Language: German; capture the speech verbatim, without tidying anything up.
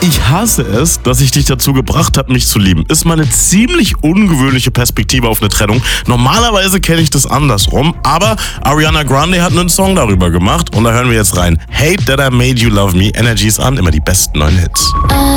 Ich hasse es, dass ich dich dazu gebracht habe, mich zu lieben. Ist mal eine ziemlich ungewöhnliche Perspektive auf eine Trennung. Normalerweise kenne ich das andersrum, aber Ariana Grande hat einen Song darüber gemacht und da hören wir jetzt rein. Hate That I Made You Love Me, Energy ist an, immer die besten neuen Hits.